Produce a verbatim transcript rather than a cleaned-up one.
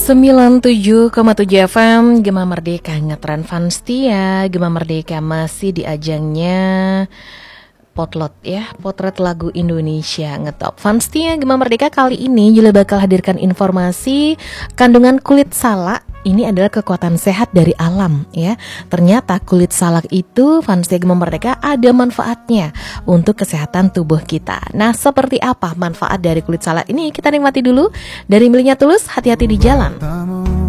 sembilan puluh tujuh koma tujuh F M Gema Merdeka ngetren Vanstia. Gema Merdeka masih di ajangnya Potlot ya, Potret Lagu Indonesia Ngetop. Vanstia Gema Merdeka kali ini juga bakal hadirkan informasi kandungan kulit salak. Ini adalah kekuatan sehat dari alam ya. Ternyata kulit salak itu Vanstia Gema Merdeka ada manfaatnya untuk kesehatan tubuh kita. Nah, seperti apa manfaat dari kulit salak ini? Kita nikmati dulu dari Miliknya Tulus, Hati-hati di Jalan.